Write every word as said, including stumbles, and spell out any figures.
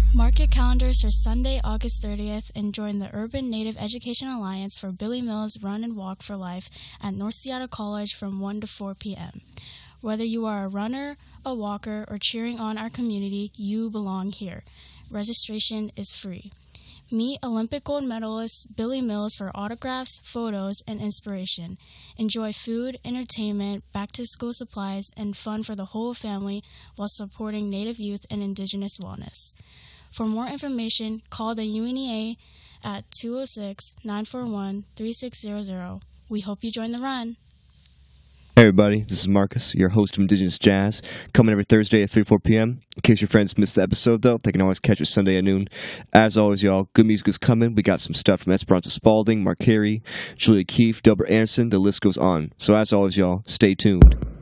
Mark your calendars for Sunday, August thirtieth, and join the Urban Native Education Alliance for Billy Mills Run and Walk for Life at North Seattle College from one to four p.m. Whether you are a runner, a walker, or cheering on our community, you belong here. Registration is free. Meet Olympic gold medalist Billy Mills for autographs, photos, and inspiration. Enjoy food, entertainment, back-to-school supplies, and fun for the whole family while supporting Native youth and Indigenous wellness. For more information, call the U N E A at two oh six, nine four one, three six zero zero. We hope you join the run. Hey everybody, this is Marcus, your host of Indigenous Jazz, coming every Thursday at three to four p.m. In case your friends missed the episode, though, they can always catch it Sunday at noon. As always, y'all, good music is coming. We got some stuff from Esperanza Spalding, Mark Carey, Julia Keefe, Delbert Anderson, the list goes on. So as always, y'all, stay tuned.